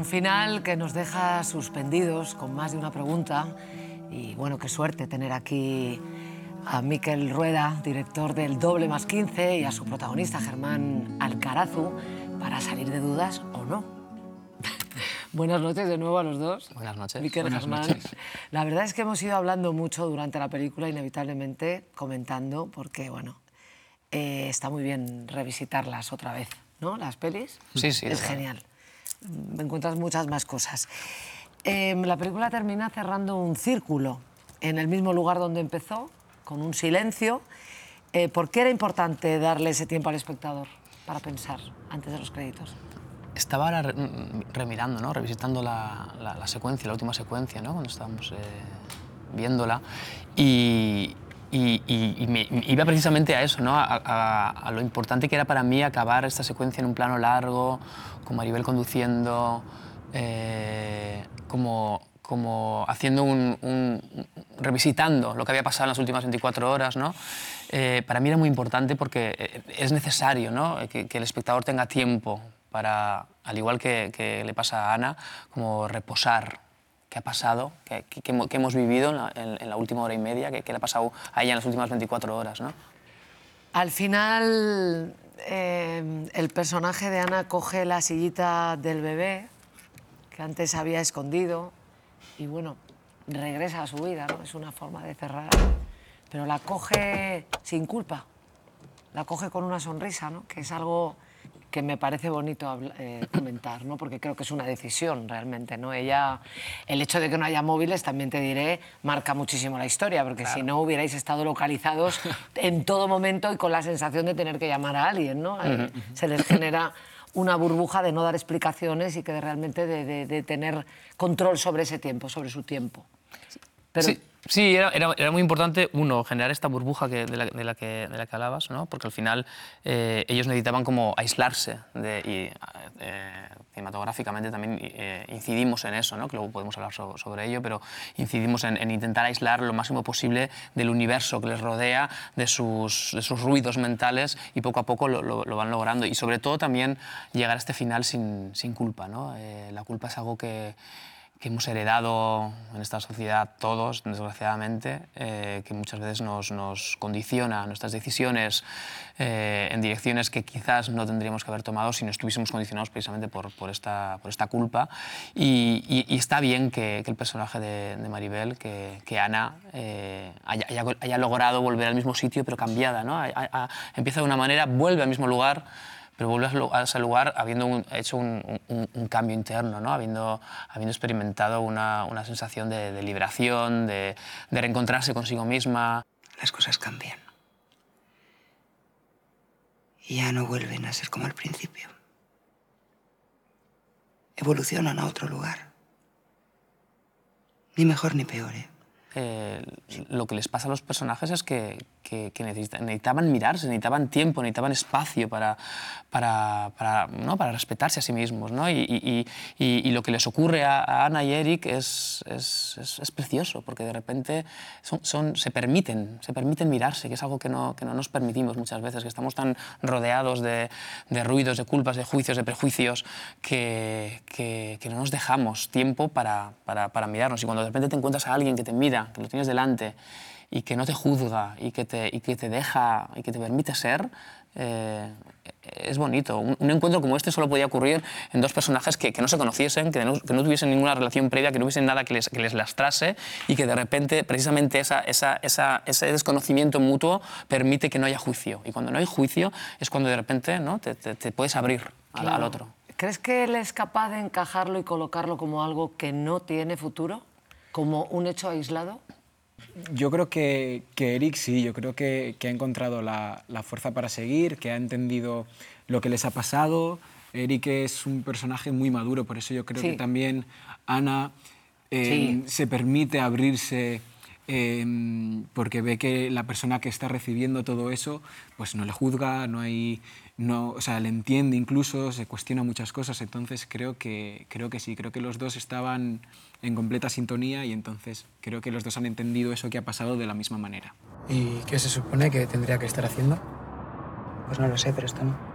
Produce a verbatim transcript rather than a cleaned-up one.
Un final que nos deja suspendidos con más de una pregunta y bueno, qué suerte tener aquí a Mikel Rueda, director del Doble más quince, y a su protagonista Germán Alcarazu para salir de dudas o no. Buenas noches de nuevo a los dos. Buenas noches. Mikel, Buenas Germán. noches. La verdad es que hemos ido hablando mucho durante la película, inevitablemente comentando, porque bueno, eh, está muy bien revisitarlas otra vez, ¿no? Las pelis. Sí, sí. Es claro. genial. Encuentras muchas más cosas. Eh, la película termina cerrando un círculo en el mismo lugar donde empezó, con un silencio. Eh, ¿Por qué era importante darle ese tiempo al espectador para pensar antes de los créditos? Estaba ahora re remirando, ¿no? Revisitando la, la, la secuencia, la última secuencia, ¿no? Cuando estábamos eh, viéndola. Y, y, y, y me, iba precisamente a eso, ¿no? A, a, a lo importante que era para mí acabar esta secuencia en un plano largo, con Maribel conduciendo, eh, como, como haciendo un, un, revisitando lo que había pasado en las últimas veinticuatro horas, ¿no? Eh, para mí era muy importante porque es necesario, ¿no? que, que el espectador tenga tiempo para, al igual que, que le pasa a Ana, como reposar qué ha pasado, qué, qué, qué hemos vivido en la, en, en la última hora y media, qué, qué le ha pasado a ella en las últimas veinticuatro horas, ¿no? Al final, eh, el personaje de Ana coge la sillita del bebé, que antes había escondido, y bueno, regresa a su vida, ¿no? Es una forma de cerrar, pero la coge sin culpa, la coge con una sonrisa, ¿no? Que es algo que me parece bonito eh, comentar, ¿no? Porque creo que es una decisión realmente, ¿no? Ella, el hecho de que no haya móviles, también te diré, marca muchísimo la historia, porque claro, si no hubierais estado localizados en todo momento y con la sensación de tener que llamar a alguien, ¿no? Uh-huh. Se les genera una burbuja de no dar explicaciones y que de realmente de, de, de tener control sobre ese tiempo, sobre su tiempo. Pero... Sí. Sí, era, era, era muy importante, uno, generar esta burbuja que, de, la, de, la que, de la que hablabas, ¿no? Porque al final eh, ellos necesitaban como aislarse de, y eh, cinematográficamente también eh, incidimos en eso, ¿no? Que luego podemos hablar so, sobre ello, pero incidimos en, en intentar aislar lo máximo posible del universo que les rodea, de sus, de sus ruidos mentales, y poco a poco lo, lo, lo van logrando. Y sobre todo también llegar a este final sin, sin culpa, ¿no? Eh, la culpa es algo que... que hemos heredado en esta sociedad todos, desgraciadamente, eh, que muchas veces nos, nos condiciona nuestras decisiones eh, en direcciones que quizás no tendríamos que haber tomado si no estuviésemos condicionados precisamente por, por, esta, por esta culpa. Y, y, y está bien que, que el personaje de, de Maribel, que, que Ana, eh, haya, haya, haya logrado volver al mismo sitio, pero cambiada, ¿no? A, a, a, empieza de una manera, vuelve al mismo lugar, pero vuelve a ese lugar habiendo un, hecho un, un, un cambio interno, ¿no? habiendo, habiendo experimentado una, una sensación de, de liberación, de, de reencontrarse consigo misma. Las cosas cambian. Y ya no vuelven a ser como al principio. Evolucionan a otro lugar. Ni mejor ni peor, ¿eh? Eh, lo que les pasa a los personajes es que, que, que necesitaban mirarse, necesitaban tiempo, necesitaban espacio para, para, para, ¿no? para respetarse a sí mismos, ¿no? y, y, y, y lo que les ocurre a, a Ana y Eric es, es, es, es precioso, porque de repente son, son, se, permiten, se permiten mirarse, que es algo que no, que no nos permitimos muchas veces, que estamos tan rodeados de, de ruidos, de culpas, de juicios, de prejuicios, que, que, que no nos dejamos tiempo para, para, para mirarnos. Y cuando de repente te encuentras a alguien que te mira, que lo tienes delante y que no te juzga y que te, y que te deja y que te permite ser, eh, es bonito. Un, un encuentro como este solo podía ocurrir en dos personajes que, que no se conociesen, que no, que no tuviesen ninguna relación previa, que no hubiesen nada que les, que les lastrase, y que de repente precisamente esa, esa, esa, ese desconocimiento mutuo permite que no haya juicio. Y cuando no hay juicio es cuando de repente, ¿no? te, te, te puedes abrir al, claro. al otro. ¿Crees que él es capaz de encajarlo y colocarlo como algo que no tiene futuro? ¿Como un hecho aislado? Yo creo que, que Eric sí, yo creo que, que ha encontrado la, la fuerza para seguir, que ha entendido lo que les ha pasado. Eric es un personaje muy maduro, por eso yo creo sí. que también Ana eh, sí. se permite abrirse eh, porque ve que la persona que está recibiendo todo eso pues no le juzga, no hay, no, o sea, le entiende incluso, se cuestiona muchas cosas, entonces creo que, creo que sí, creo que los dos estaban en completa sintonía y entonces creo que los dos han entendido eso que ha pasado de la misma manera. ¿Y qué se supone que tendría que estar haciendo? Pues no lo sé, pero esto no.